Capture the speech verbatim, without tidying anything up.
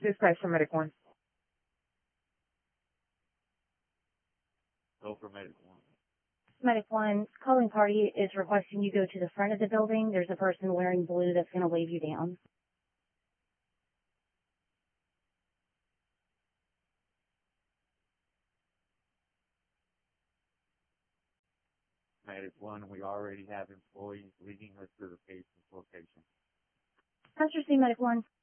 Dispatch for Medic one. Go for Medic one. Medic one, calling party is requesting you go to the front of the building. There's a person wearing blue that's going to wave you down. Medic one, we already have employees leading us to the patient's location. Pastor C, Medic one.